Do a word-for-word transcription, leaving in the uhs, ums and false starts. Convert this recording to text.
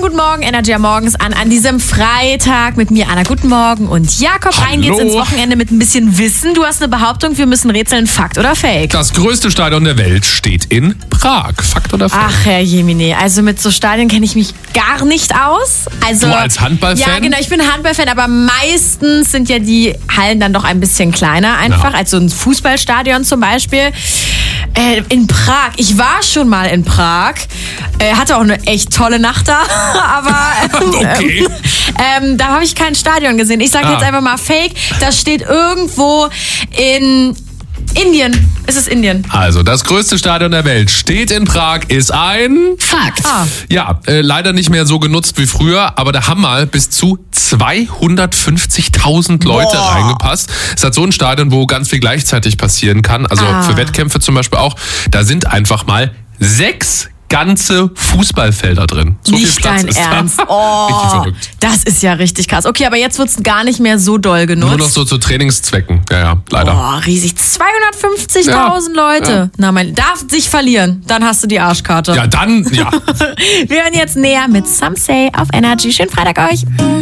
guten Morgen, Energy morgens an, an diesem Freitag mit mir, Anna, guten Morgen und Jakob. Hallo. Rein geht's ins Wochenende mit ein bisschen Wissen. Du hast eine Behauptung, wir müssen rätseln, Fakt oder Fake? Das größte Stadion der Welt steht in Prag. Fakt oder Fake? Ach, Herr Jemine, also mit so Stadien kenne ich mich gar nicht aus. Also, Du als Handballfan? Ja, genau, ich bin Handballfan, aber meistens sind ja die Hallen dann doch ein bisschen kleiner einfach, Ja. als so ein Fußballstadion zum Beispiel. Äh, in Prag, ich war schon mal in Prag, äh, hatte auch eine echt tolle Nacht da, aber ähm, Okay. ähm, da habe ich kein Stadion gesehen. Ich sage Ah. jetzt einfach mal Fake, das steht irgendwo in Indien. Es ist Indien. Also, das größte Stadion der Welt steht in Prag, ist ein... Fakt. Ah. Ja, äh, leider nicht mehr so genutzt wie früher, aber da haben mal bis zu zweihundertfünfzigtausend Leute Boah. reingepasst. Es hat so ein Stadion, wo ganz viel gleichzeitig passieren kann. Also Ah. für Wettkämpfe zum Beispiel auch. Da sind einfach mal sechs ganze Fußballfelder drin. So Nicht viel Platz dein ist Ernst. da. Oh, Richtig verrückt. das ist ja richtig krass. Okay, aber jetzt wird's gar nicht mehr so doll genutzt. Nur noch so zu Trainingszwecken. Ja, ja, leider. Boah, riesig. zweihundertfünfzigtausend Ja, Leute. ja. Na, mein, darf sich verlieren. Dann hast du die Arschkarte. Ja, dann, ja. Wir hören jetzt näher mit Some Say auf Energy. Schönen Freitag euch.